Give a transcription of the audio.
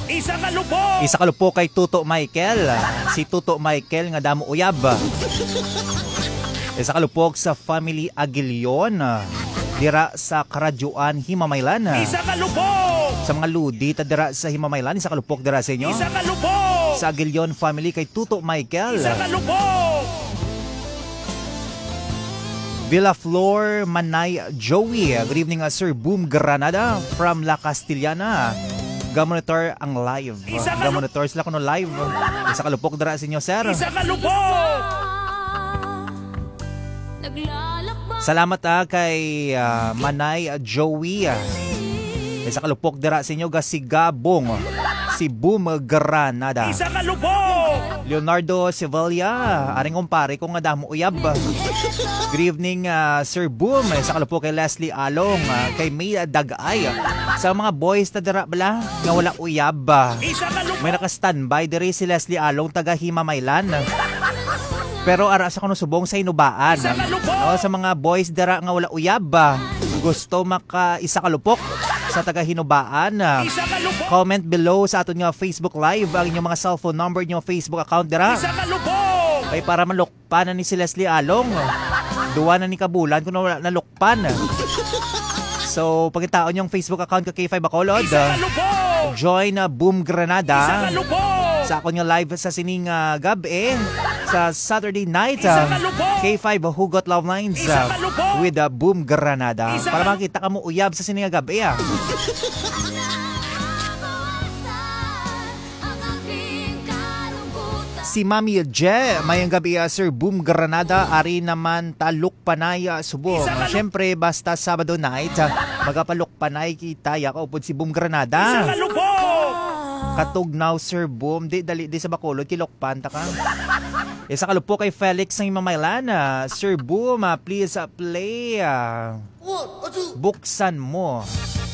Isa kalupok kay Tuto Michael. Si Tuto Michael nga damo uyab. Isa kalupok sa family Aguilion. Dira sa Karadyuan, Himamaylan. Isa kalupok! Sa mga ludi, dira sa Himamaylan, isa kalupok dira sa inyo. Isa kalupok! Sa Aguilion family kay Tuto Michael. Isa kalupok! Villa Flor Manay Joey. Good evening, Sir Boom Granada from La Castillana. Gamonitor ang live. Gamonitor sila kuno live. Isa kalupok dira sa inyo, sir. Isa kalupok! Salamat kay Manay Joey. Isa kalupok dira sa inyo si Gabong. Si Boom Granada. Isa kalupok! Leonardo Sevilla. Aring kumpare kung nga damo uyab. Good evening, Sir Boom. Isa kalupok kay Leslie Along. Kay May Dagay. Sa mga boys na dira bala nga wala uyab. May naka-standby diri si Leslie Along taga Himamaylan. Pero ara sa kuno subong sa inubaan. Sa mga boys dara nga wala uyab, gusto maka isa kalupok sa taga Hinubaan. Comment below sa aton nga Facebook Live ang inyong mga cellphone number, inyong Facebook account dira. Ay para malukpan ni si Leslie Along. Duwa na ni kabulan kung wala nalukpan. So pagkitaon yung Facebook account ka K5 Bacolod. Join Boom Granada. Sa akong nga live sa sining gabi sa Saturday night K5 Hugot Love Lines with Boom Granada para makita ka mo uyab sa sining gabi. Si Mami Je, mayang gabi Sir Boom Granada, ari naman taluk panay subong. Siyempre basta Sabado night magapaluk panay kita ya kaupod si Boom Granada. Katugnaw Sir Boom, di sa Bacolod kilokpan ta ka. Isa kalupok kay Felix ng Himamaylan. Sir Boom, please play. Buksan mo.